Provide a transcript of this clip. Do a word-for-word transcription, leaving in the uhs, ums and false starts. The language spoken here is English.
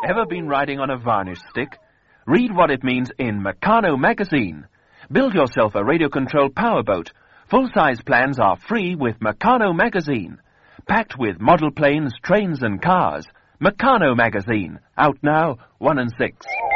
Ever been riding on a varnish stick? Read what it means in Meccano magazine. Build yourself a radio-controlled powerboat. Full-size plans are free with Meccano magazine. Packed with model planes, trains and cars. Meccano magazine. Out now, one and six.